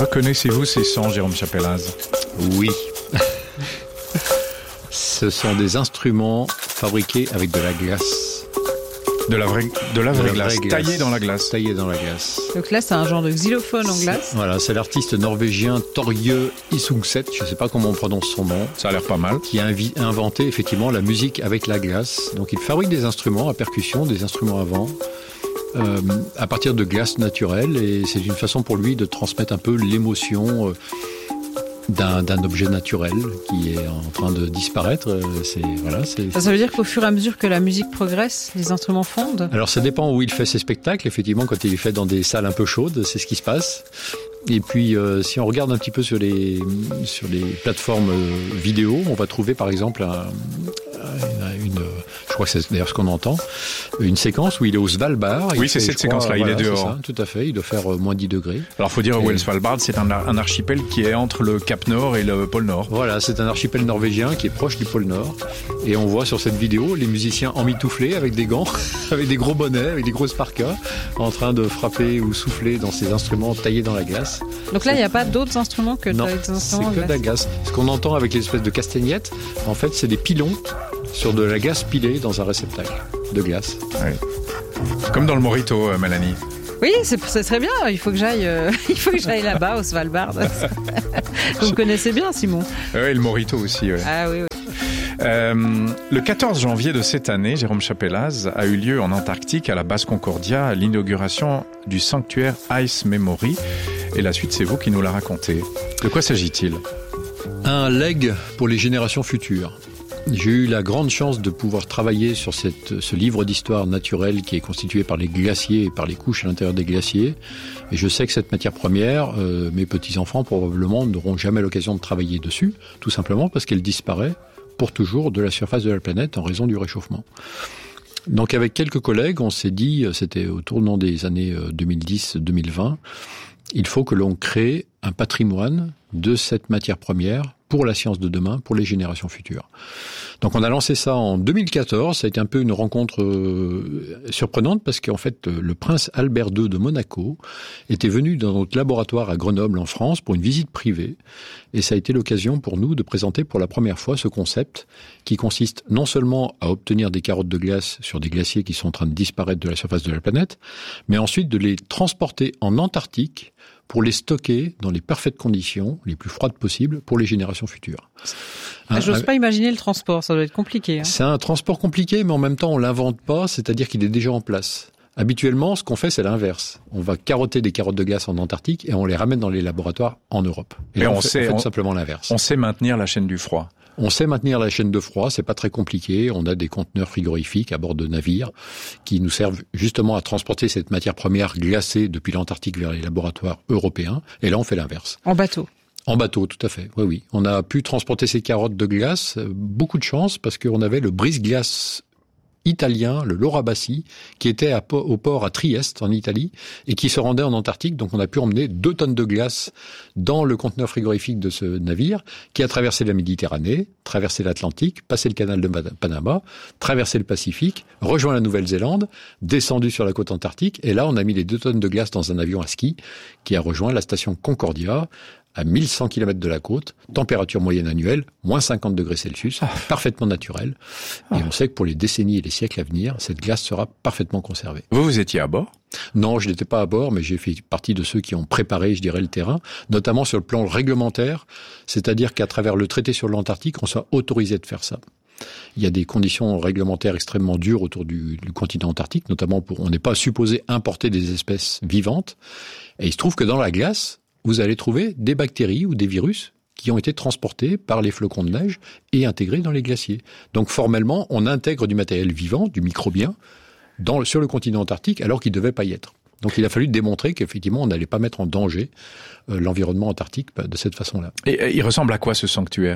Reconnaissez-vous ces sons, Jérôme Chapelaz? Oui. Ce sont des instruments fabriqués avec de la glace. De la vraie glace, taillée dans la glace. Taillée dans la glace. Donc là, c'est un genre de xylophone en glace. Voilà, c'est l'artiste norvégien Torje Isungset, je ne sais pas comment on prononce son nom. Ça a l'air pas mal. Qui a inventé effectivement la musique avec la glace. Donc il fabrique des instruments à percussion, des instruments à vent, à partir de glace naturelle. Et c'est une façon pour lui de transmettre un peu l'émotion d'un objet naturel qui est en train de disparaître. Ça veut dire qu'au fur et à mesure que la musique progresse, les instruments fondent? Alors ça dépend où il fait ses spectacles. Effectivement, quand il les fait dans des salles un peu chaudes, c'est ce qui se passe. Et puis, si on regarde un petit peu sur les plateformes vidéo, on va trouver par exemple je crois que c'est d'ailleurs ce qu'on entend, une séquence où il est au Svalbard. Oui, c'est cette séquence-là, il est dehors. C'est ça, tout à fait, il doit faire moins 10 degrés. Alors, il faut dire où est le Svalbard, c'est un archipel qui est entre le Cap Nord et le pôle Nord. Voilà, c'est un archipel norvégien qui est proche du pôle Nord. Et on voit sur cette vidéo les musiciens emmitouflés avec des gants, avec des gros bonnets, avec des grosses parkas, en train de frapper ou souffler dans ces instruments taillés dans la glace. Donc là, il n'y a pas d'autres instruments que non, des instruments c'est que de la glace. Ce qu'on entend avec les espèces de castagnettes, en fait, c'est des pilons sur de la glace pilée dans un réceptacle de glace. Oui. Comme dans le Morito, Mélanie. Oui, c'est très bien. Il faut que j'aille là-bas au Svalbard. Vous me connaissez bien, Simon. Oui, le Morito aussi. Ouais. Ah oui. Le 14 janvier de cette année, Jérôme Chapelaz, a eu lieu en Antarctique, à la base Concordia, l'inauguration du sanctuaire Ice Memory. Et la suite, c'est vous qui nous la racontez. De quoi s'agit-il? Un legs pour les générations futures. J'ai eu la grande chance de pouvoir travailler sur ce livre d'histoire naturelle qui est constitué par les glaciers et par les couches à l'intérieur des glaciers. Et je sais que cette matière première, mes petits-enfants probablement n'auront jamais l'occasion de travailler dessus, tout simplement parce qu'elle disparaît pour toujours de la surface de la planète en raison du réchauffement. Donc avec quelques collègues, on s'est dit, c'était au tournant des années 2010-2020, il faut que l'on crée un patrimoine de cette matière première pour la science de demain, pour les générations futures. Donc on a lancé ça en 2014, ça a été un peu une rencontre surprenante parce qu'en fait le prince Albert II de Monaco était venu dans notre laboratoire à Grenoble en France pour une visite privée et ça a été l'occasion pour nous de présenter pour la première fois ce concept qui consiste non seulement à obtenir des carottes de glace sur des glaciers qui sont en train de disparaître de la surface de la planète, mais ensuite de les transporter en Antarctique pour les stocker dans les parfaites conditions, les plus froides possibles, pour les générations futures. J'ose pas imaginer le transport, ça doit être compliqué. Hein. C'est un transport compliqué, mais en même temps, on l'invente pas, c'est-à-dire qu'il est déjà en place. Habituellement, ce qu'on fait, c'est l'inverse. On va carotter des carottes de glace en Antarctique et on les ramène dans les laboratoires en Europe. Et là, on fait simplement l'inverse. On sait maintenir la chaîne du froid. On sait maintenir la chaîne de froid, c'est pas très compliqué. On a des conteneurs frigorifiques à bord de navires qui nous servent justement à transporter cette matière première glacée depuis l'Antarctique vers les laboratoires européens. Et là, on fait l'inverse. En bateau. En bateau, tout à fait. Oui, oui. On a pu transporter ces carottes de glace. Beaucoup de chance parce qu'on avait le brise-glace italien, le Laura Bassi, qui était au port à Trieste, en Italie, et qui se rendait en Antarctique. Donc on a pu emmener 2 tonnes de glace dans le conteneur frigorifique de ce navire, qui a traversé la Méditerranée, traversé l'Atlantique, passé le canal de Panama, traversé le Pacifique, rejoint la Nouvelle-Zélande, descendu sur la côte antarctique, et là on a mis les 2 tonnes de glace dans un avion à ski, qui a rejoint la station Concordia, à 1100 km de la côte, température moyenne annuelle, moins 50 degrés Celsius, parfaitement naturelle. Et on sait que pour les décennies et les siècles à venir, cette glace sera parfaitement conservée. Vous étiez à bord? Non, je n'étais pas à bord, mais j'ai fait partie de ceux qui ont préparé, je dirais, le terrain, notamment sur le plan réglementaire, c'est-à-dire qu'à travers le traité sur l'Antarctique, on soit autorisé de faire ça. Il y a des conditions réglementaires extrêmement dures autour du continent antarctique, notamment on n'est pas supposé importer des espèces vivantes. Et il se trouve que dans la glace, vous allez trouver des bactéries ou des virus qui ont été transportés par les flocons de neige et intégrés dans les glaciers. Donc formellement, on intègre du matériel vivant, du microbien, sur le continent antarctique alors qu'il ne devait pas y être. Donc il a fallu démontrer qu'effectivement on n'allait pas mettre en danger l'environnement antarctique de cette façon-là. Et il ressemble à quoi ce sanctuaire ?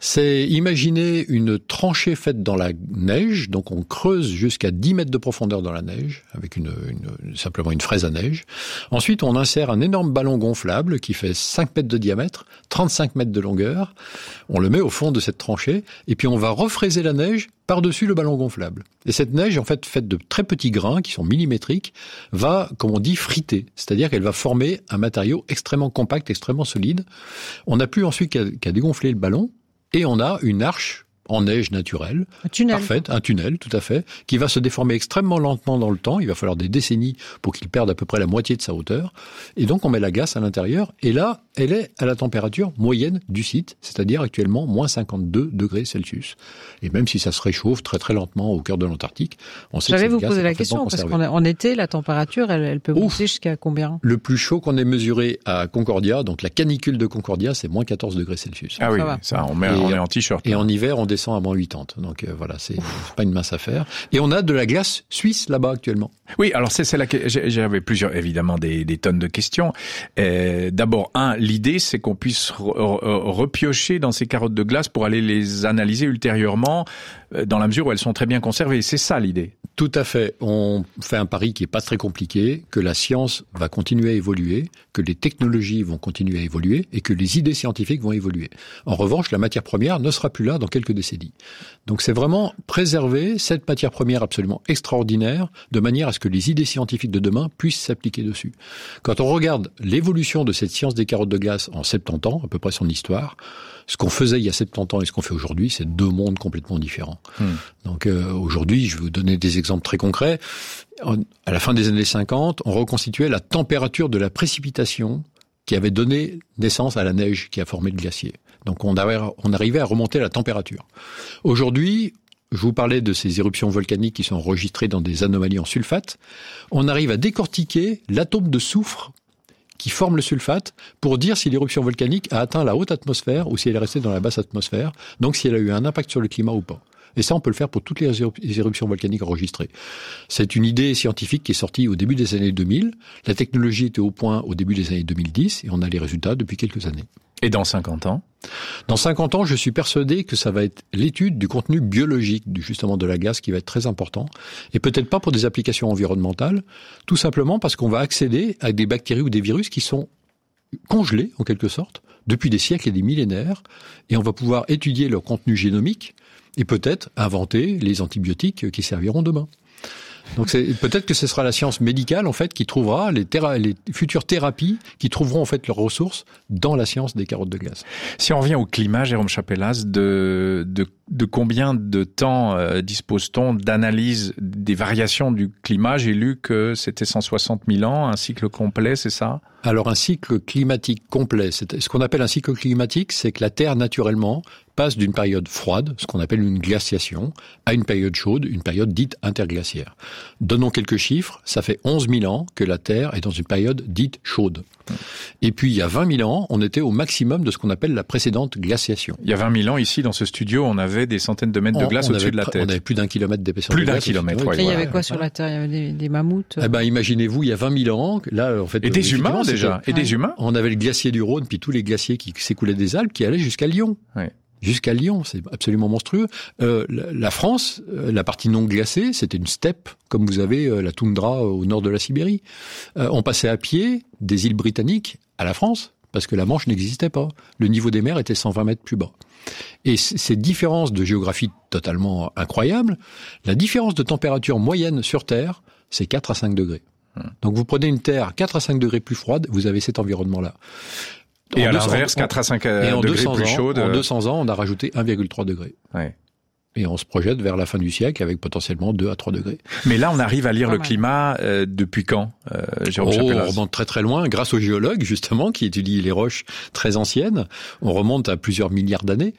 C'est imaginer une tranchée faite dans la neige, donc on creuse jusqu'à 10 mètres de profondeur dans la neige, avec simplement une fraise à neige. Ensuite, on insère un énorme ballon gonflable qui fait 5 mètres de diamètre, 35 mètres de longueur. On le met au fond de cette tranchée, et puis on va refraiser la neige par-dessus le ballon gonflable. Et cette neige, en fait, faite de très petits grains qui sont millimétriques, va, comme on dit, friter. C'est-à-dire qu'elle va former un matériau extrêmement compact, extrêmement solide. On n'a plus ensuite qu'à dégonfler le ballon, et on a une arche en neige naturelle, parfaite, un tunnel, tout à fait, qui va se déformer extrêmement lentement dans le temps. Il va falloir des décennies pour qu'il perde à peu près la moitié de sa hauteur. Et donc, on met la glace à l'intérieur. Et là, elle est à la température moyenne du site, c'est-à-dire actuellement moins 52 degrés Celsius. Et même si ça se réchauffe très très lentement au cœur de l'Antarctique, on sait que cette glace est parfaitement conservée. J'allais vous poser la question, parce qu'en été, la température, elle peut monter jusqu'à combien ? Le plus chaud qu'on ait mesuré à Concordia, donc la canicule de Concordia, c'est moins 14 degrés Celsius. Ah oui, ça, on est en t-shirt. Et en hiver, on descend à moins 80. Donc voilà, c'est pas une mince affaire. Et on a de la glace suisse là-bas actuellement. Oui, alors c'est là que j'avais évidemment des tonnes de questions. D'abord, l'idée, c'est qu'on puisse repiocher dans ces carottes de glace pour aller les analyser ultérieurement, dans la mesure où elles sont très bien conservées. C'est ça l'idée. Tout à fait. On fait un pari qui est pas très compliqué, que la science va continuer à évoluer, que les technologies vont continuer à évoluer et que les idées scientifiques vont évoluer. En revanche, la matière première ne sera plus là dans quelques décennies. Donc c'est vraiment préserver cette matière première absolument extraordinaire de manière à ce que les idées scientifiques de demain puissent s'appliquer dessus. Quand on regarde l'évolution de cette science des carottes de glace en 70 ans, à peu près son histoire, ce qu'on faisait il y a 70 ans et ce qu'on fait aujourd'hui, c'est deux mondes complètement différents. Donc aujourd'hui, je vais vous donner des exemples très concrets. À la fin des années 50, on reconstituait la température de la précipitation qui avait donné naissance à la neige qui a formé le glacier. Donc on arrivait à remonter la température. Aujourd'hui, je vous parlais de ces éruptions volcaniques qui sont enregistrées dans des anomalies en sulfate. On arrive à décortiquer l'atome de soufre qui forme le sulfate pour dire si l'éruption volcanique a atteint la haute atmosphère ou si elle est restée dans la basse atmosphère, donc si elle a eu un impact sur le climat ou pas. Et ça, on peut le faire pour toutes les éruptions volcaniques enregistrées. C'est une idée scientifique qui est sortie au début des années 2000. La technologie était au point au début des années 2010 et on a les résultats depuis quelques années. Et dans 50 ans ? Dans 50 ans, je suis persuadé que ça va être l'étude du contenu biologique, justement, de la glace qui va être très important. Et peut-être pas pour des applications environnementales, tout simplement parce qu'on va accéder à des bactéries ou des virus qui sont congelés, en quelque sorte, depuis des siècles et des millénaires. Et on va pouvoir étudier leur contenu génomique et peut-être inventer les antibiotiques qui serviront demain. Donc peut-être que ce sera la science médicale en fait qui trouvera les futures thérapies qui trouveront en fait leurs ressources dans la science des carottes de glace. Si on revient au climat, Jérôme Chapelaz, de combien de temps dispose-t-on d'analyse des variations du climat ? J'ai lu que c'était 160 000 ans, un cycle complet, c'est ça ? Alors un cycle climatique complet, ce qu'on appelle un cycle climatique, c'est que la Terre naturellement passe d'une période froide, ce qu'on appelle une glaciation, à une période chaude, une période dite interglaciaire. Donnons quelques chiffres, ça fait 11 000 ans que la Terre est dans une période dite chaude. Et puis il y a 20 000 ans, on était au maximum de ce qu'on appelle la précédente glaciation. Il y a 20 000 ans, ici, dans ce studio, on avait des centaines de mètres de glace au-dessus de la tête. On avait plus d'1 kilomètre d'épaisseur. Plus d'1 kilomètre, oui. Et il y avait quoi sur la Terre ? Il y avait des mammouths. Eh ben, imaginez-vous, il y a 20 000 ans, là, en fait. Et des humains, déjà. Et des humains. On avait le glacier du Rhône, puis tous les glaciers qui s'écoulaient des Alpes, qui allaient jusqu'à Lyon. Oui. Jusqu'à Lyon, c'est absolument monstrueux. La France, la partie non glacée, c'était une steppe, comme vous avez la toundra au nord de la Sibérie. On passait à pied des îles britanniques à la France, parce que la Manche n'existait pas. Le niveau des mers était 120 mètres plus bas. Et ces différences de géographie totalement incroyables, la différence de température moyenne sur Terre, c'est 4 à 5 degrés. Donc vous prenez une Terre 4 à 5 degrés plus froide, vous avez cet environnement-là. Et à l'inverse, 4 à 5 degrés plus chaude. En 200 ans, on a rajouté 1,3 degré. Ouais. Et on se projette vers la fin du siècle avec potentiellement 2 à 3 degrés. Mais là, on arrive à lire le climat depuis quand, Jérôme Chapelaz ? On remonte très très loin, grâce aux géologues justement qui étudient les roches très anciennes. On remonte à plusieurs milliards d'années.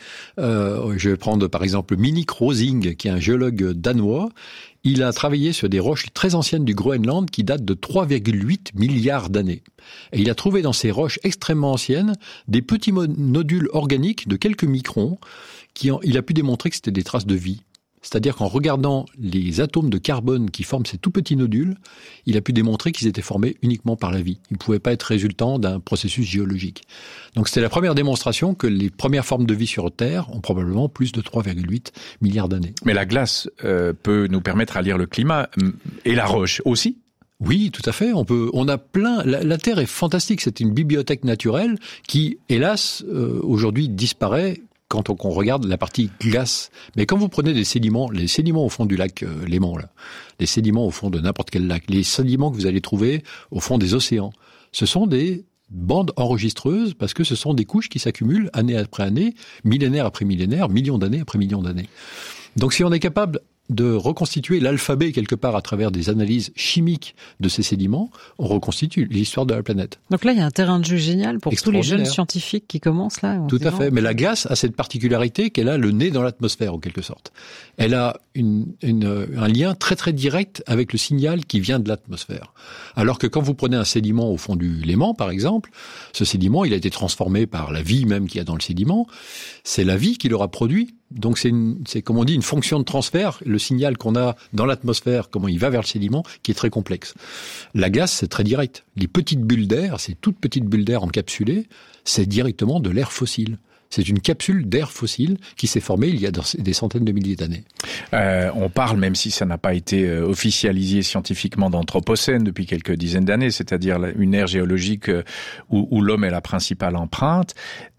Je vais prendre par exemple Minik Rosing, qui est un géologue danois. Il a travaillé sur des roches très anciennes du Groenland qui datent de 3,8 milliards d'années. Et il a trouvé dans ces roches extrêmement anciennes des petits nodules organiques de quelques microns il a pu démontrer que c'était des traces de vie. C'est-à-dire qu'en regardant les atomes de carbone qui forment ces tout petits nodules, il a pu démontrer qu'ils étaient formés uniquement par la vie. Ils ne pouvaient pas être résultants d'un processus géologique. Donc c'était la première démonstration que les premières formes de vie sur Terre ont probablement plus de 3,8 milliards d'années. Mais la glace peut nous permettre à lire le climat, et la roche aussi ? Oui, tout à fait. On a plein. La Terre est fantastique. C'est une bibliothèque naturelle qui, hélas, aujourd'hui disparaît quand on regarde la partie glace. Mais quand vous prenez des sédiments, les sédiments au fond du lac Léman, là, les sédiments au fond de n'importe quel lac, les sédiments que vous allez trouver au fond des océans, ce sont des bandes enregistreuses parce que ce sont des couches qui s'accumulent année après année, millénaire après millénaire, millions d'années après millions d'années. Donc si on est capable de reconstituer l'alphabet quelque part à travers des analyses chimiques de ces sédiments, on reconstitue l'histoire de la planète. Donc là, il y a un terrain de jeu génial pour tous les jeunes scientifiques qui commencent là. Tout à fait. Mais la glace a cette particularité qu'elle a le nez dans l'atmosphère, en quelque sorte. Elle a un lien très très direct avec le signal qui vient de l'atmosphère. Alors que quand vous prenez un sédiment au fond du Léman, par exemple, ce sédiment, il a été transformé par la vie même qu'il y a dans le sédiment. C'est la vie qui l'aura produit. Donc c'est comme on dit une fonction de transfert, le signal qu'on a dans l'atmosphère, comment il va vers le sédiment, qui est très complexe. La glace, c'est très direct. Les petites bulles d'air, ces toutes petites bulles d'air encapsulées, c'est directement de l'air fossile. C'est une capsule d'air fossile qui s'est formée il y a des centaines de milliers d'années. On parle, même si ça n'a pas été officialisé scientifiquement, d'anthropocène depuis quelques dizaines d'années, c'est-à-dire une ère géologique où l'homme est la principale empreinte.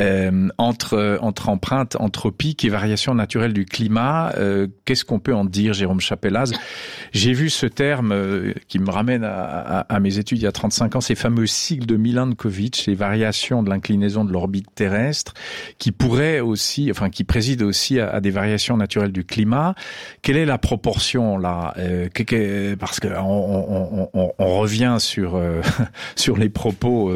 Entre empreinte anthropique et variation naturelle du climat, qu'est-ce qu'on peut en dire, Jérôme Chapelaz ? J'ai vu ce terme qui me ramène à mes études il y a 35 ans, ces fameux cycles de Milankovitch, les variations de l'inclinaison de l'orbite terrestre, qui pourrait aussi, enfin qui préside aussi à des variations naturelles du climat. Quelle est la proportion là ? Parce que on revient sur sur les propos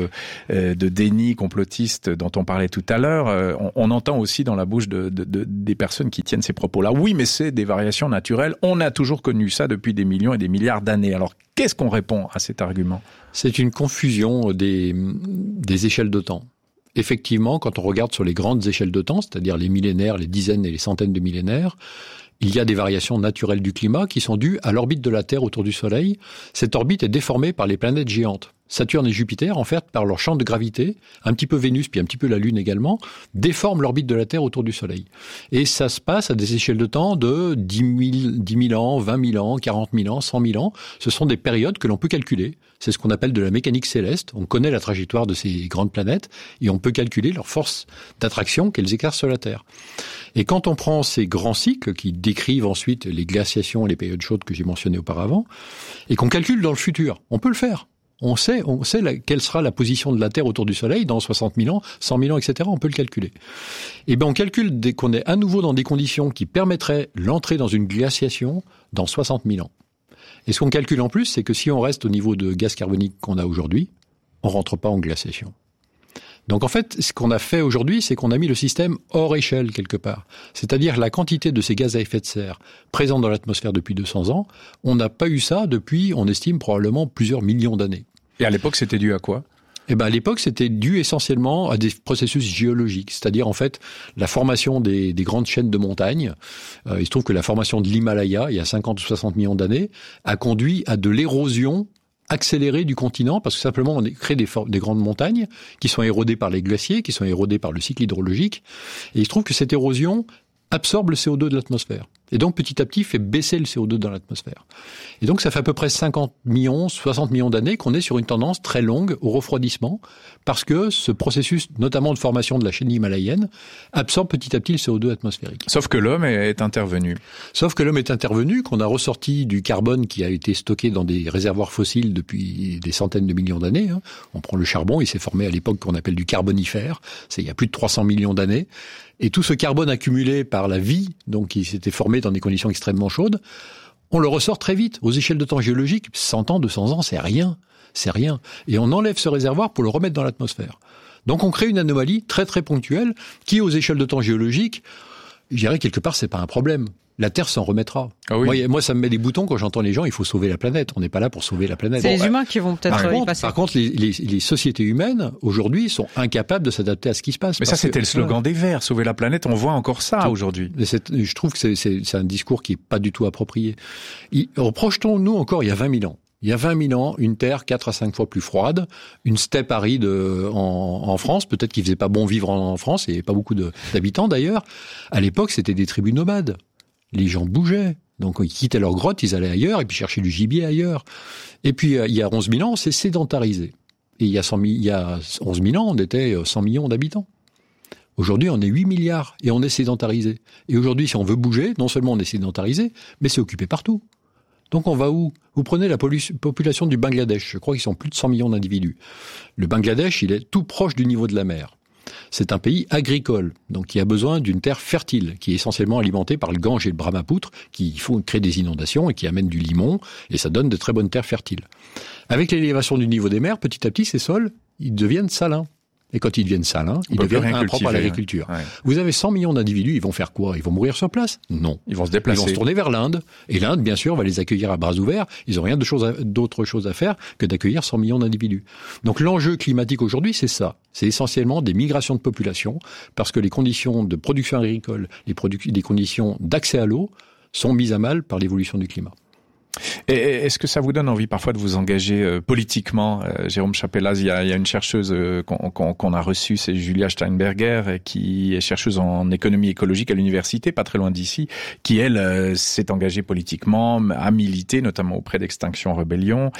de déni complotiste dont on parlait tout à l'heure. On entend aussi dans la bouche des personnes qui tiennent ces propos-là. Oui, mais c'est des variations naturelles. On a toujours connu ça depuis des millions et des milliards d'années. Alors qu'est-ce qu'on répond à cet argument ? C'est une confusion des échelles de temps. Effectivement, quand on regarde sur les grandes échelles de temps, c'est-à-dire les millénaires, les dizaines et les centaines de millénaires, il y a des variations naturelles du climat qui sont dues à l'orbite de la Terre autour du Soleil. Cette orbite est déformée par les planètes géantes. Saturne et Jupiter, en fait, par leur champ de gravité, un petit peu Vénus, puis un petit peu la Lune également, déforment l'orbite de la Terre autour du Soleil. Et ça se passe à des échelles de temps de 10 000 ans, 20 000 ans, 40 000 ans, 100 000 ans. Ce sont des périodes que l'on peut calculer. C'est ce qu'on appelle de la mécanique céleste. On connaît la trajectoire de ces grandes planètes et on peut calculer leur force d'attraction qu'elles exercent sur la Terre. Et quand on prend ces grands cycles qui décrivent ensuite les glaciations et les périodes chaudes que j'ai mentionnées auparavant, et qu'on calcule dans le futur, on peut le faire. On sait quelle sera la position de la Terre autour du Soleil dans 60 000 ans, 100 000 ans, etc. On peut le calculer. Et bien, on calcule qu'on est à nouveau dans des conditions qui permettraient l'entrée dans une glaciation dans 60 000 ans. Et ce qu'on calcule en plus, c'est que si on reste au niveau de gaz carbonique qu'on a aujourd'hui, on rentre pas en glaciation. Donc en fait, ce qu'on a fait aujourd'hui, c'est qu'on a mis le système hors échelle quelque part. C'est-à-dire la quantité de ces gaz à effet de serre présents dans l'atmosphère depuis 200 ans, on n'a pas eu ça depuis, on estime, probablement plusieurs millions d'années. Et à l'époque, c'était dû à quoi ? Eh ben, à l'époque, c'était dû essentiellement à des processus géologiques, c'est-à-dire en fait la formation des grandes chaînes de montagnes. Il se trouve que la formation de l'Himalaya, il y a 50 ou 60 millions d'années, a conduit à de l'érosion accélérée du continent, parce que simplement on crée des grandes montagnes qui sont érodées par les glaciers, qui sont érodées par le cycle hydrologique, et il se trouve que cette érosion absorbe le CO2 de l'atmosphère. Et donc, petit à petit, fait baisser le CO2 dans l'atmosphère. Et donc, ça fait à peu près 50 millions, 60 millions d'années qu'on est sur une tendance très longue au refroidissement, parce que ce processus, notamment de formation de la chaîne himalayenne, absorbe petit à petit le CO2 atmosphérique. Sauf que l'homme est intervenu. Sauf que l'homme est intervenu, qu'on a ressorti du carbone qui a été stocké dans des réservoirs fossiles depuis des centaines de millions d'années. On prend le charbon, il s'est formé à l'époque qu'on appelle du carbonifère, c'est il y a plus de 300 millions d'années. Et tout ce carbone accumulé par la vie, donc qui s'était formé dans des conditions extrêmement chaudes, on le ressort très vite. Aux échelles de temps géologiques, 100 ans, 200 ans, c'est rien. C'est rien. Et on enlève ce réservoir pour le remettre dans l'atmosphère. Donc on crée une anomalie très très ponctuelle qui, aux échelles de temps géologiques, je dirais quelque part, c'est pas un problème. La Terre s'en remettra. Ah oui. Moi, ça me met des boutons quand j'entends les gens, il faut sauver la planète. On n'est pas là pour sauver la planète. C'est les humains qui vont peut-être y passer. Par contre, les sociétés humaines, aujourd'hui, sont incapables de s'adapter à ce qui se passe. Mais ça, c'était le slogan des Verts, sauver la planète. On voit encore ça aujourd'hui. Je trouve que c'est un discours qui est pas du tout approprié. Reprojetons-nous encore il y a 20 000 ans. Il y a 20 000 ans, une Terre 4 à 5 fois plus froide, une steppe aride en France, peut-être qu'il faisait pas bon vivre en France, il n'y avait pas beaucoup d'habitants d'ailleurs. À l'époque, c'était des tribus nomades. Les gens bougeaient. Donc, ils quittaient leur grotte, ils allaient ailleurs, et puis cherchaient du gibier ailleurs. Et puis, il y a 11 000 ans, on s'est sédentarisé. Et il y a 11 000 ans, on était 100 millions d'habitants. Aujourd'hui, on est 8 milliards, et on est sédentarisé. Et aujourd'hui, si on veut bouger, non seulement on est sédentarisé, mais c'est occupé partout. Donc, on va où? Vous prenez la population du Bangladesh. Je crois qu'ils sont plus de 100 millions d'individus. Le Bangladesh, il est tout proche du niveau de la mer. C'est un pays agricole, donc qui a besoin d'une terre fertile, qui est essentiellement alimentée par le Gange et le Brahmapoutre, qui font créer des inondations et qui amènent du limon, et ça donne de très bonnes terres fertiles. Avec l'élévation du niveau des mers, petit à petit, ces sols, ils deviennent salins. Et quand ils deviennent salins, ils deviennent impropres à l'agriculture. Ouais. Vous avez 100 millions d'individus, ils vont faire quoi? Ils vont mourir sur place? Non. Ils vont se déplacer. Ils vont se tourner vers l'Inde. Et l'Inde, bien sûr, va les accueillir à bras ouverts. Ils n'ont rien d'autre chose à faire que d'accueillir 100 millions d'individus. Donc l'enjeu climatique aujourd'hui, c'est ça. C'est essentiellement des migrations de population, parce que les conditions de production agricole, les conditions d'accès à l'eau sont mises à mal par l'évolution du climat. Et est-ce que ça vous donne envie parfois de vous engager politiquement? Jérôme Chapelaz, il y a une chercheuse qu'on a reçue, c'est Julia Steinberger, qui est chercheuse en économie écologique à l'université, pas très loin d'ici, qui elle s'est engagée politiquement, a milité notamment auprès d'Extinction Rebellion,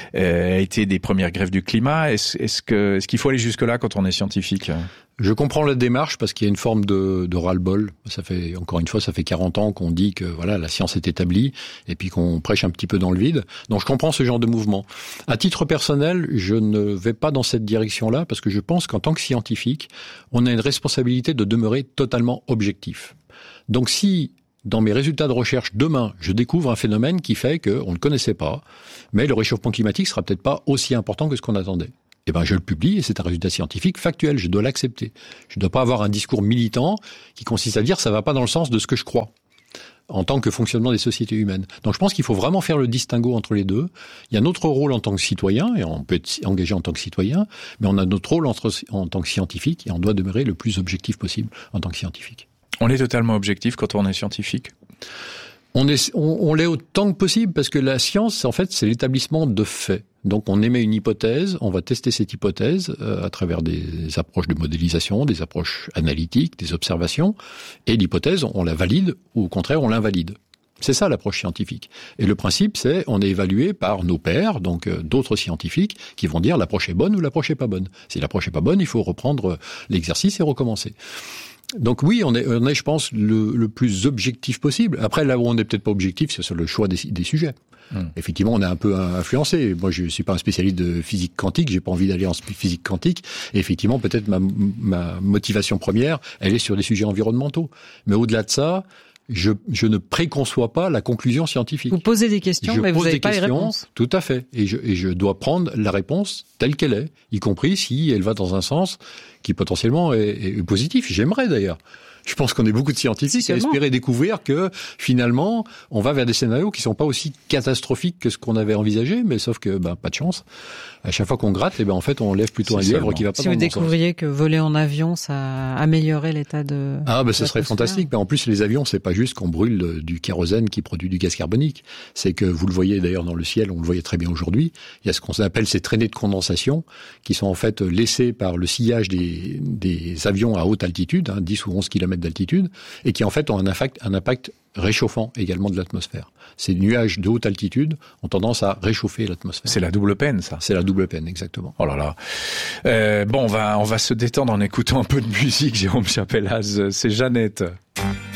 a été des premières grèves du climat. Est-ce qu'il faut aller jusque-là quand on est scientifique? Je comprends la démarche parce qu'il y a une forme de ras-le-bol. Ça fait 40 ans qu'on dit que voilà, la science est établie et puis qu'on prêche un petit peu dans le vide. Donc je comprends ce genre de mouvement. À titre personnel, je ne vais pas dans cette direction-là parce que je pense qu'en tant que scientifique, on a une responsabilité de demeurer totalement objectif. Donc si dans mes résultats de recherche demain, je découvre un phénomène qui fait qu'on ne connaissait pas, mais le réchauffement climatique sera peut-être pas aussi important que ce qu'on attendait. Eh ben, je le publie et c'est un résultat scientifique factuel. Je dois l'accepter. Je ne dois pas avoir un discours militant qui consiste à dire ça va pas dans le sens de ce que je crois en tant que fonctionnement des sociétés humaines. Donc je pense qu'il faut vraiment faire le distinguo entre les deux. Il y a notre rôle en tant que citoyen, et on peut être engagé en tant que citoyen, mais on a notre rôle en tant que scientifique, et on doit demeurer le plus objectif possible en tant que scientifique. On est totalement objectif quand on est scientifique? On l'est autant que possible, parce que la science, en fait, c'est l'établissement de faits. Donc on émet une hypothèse, on va tester cette hypothèse à travers des approches de modélisation, des approches analytiques, des observations, et l'hypothèse, on la valide ou au contraire on l'invalide. C'est ça l'approche scientifique. Et le principe, c'est on est évalué par nos pairs, donc d'autres scientifiques, qui vont dire l'approche est bonne ou l'approche est pas bonne. Si l'approche est pas bonne, il faut reprendre l'exercice et recommencer. Donc oui, on est, je pense, le plus objectif possible. Après, là où on n'est peut-être pas objectif, c'est sur le choix des sujets. Effectivement, on est un peu influencé. Moi, je suis pas un spécialiste de physique quantique, j'ai pas envie d'aller en physique quantique. Et effectivement, peut-être ma motivation première, elle est sur des sujets environnementaux. Mais au-delà de ça, je ne préconçois pas la conclusion scientifique. Vous posez des questions, mais vous n'avez pas les réponses. Tout à fait. Et je dois prendre la réponse telle qu'elle est, y compris si elle va dans un sens qui potentiellement est positif. J'aimerais d'ailleurs. Je pense qu'on est beaucoup de scientifiques à espérer découvrir que finalement, on va vers des scénarios qui sont pas aussi catastrophiques que ce qu'on avait envisagé, mais sauf que pas de chance. À chaque fois qu'on gratte, en fait, on lève plutôt un lièvre qui va pas dans le bon sens. Si vous découvriez que voler en avion, ça améliorerait l'état de... ce serait fantastique. En plus, les avions, c'est pas juste qu'on brûle du kérosène qui produit du gaz carbonique. C'est que vous le voyez d'ailleurs dans le ciel, on le voyait très bien aujourd'hui. Il y a ce qu'on appelle ces traînées de condensation qui sont en fait laissées par le sillage des avions à haute altitude, 10 ou 11 km d'altitude, et qui en fait ont un impact réchauffant également de l'atmosphère. Ces nuages de haute altitude ont tendance à réchauffer l'atmosphère. C'est la double peine, ça. C'est la double peine, exactement. Oh là là. On va se détendre en écoutant un peu de musique, Jérôme Chapelaz. C'est Jeannette.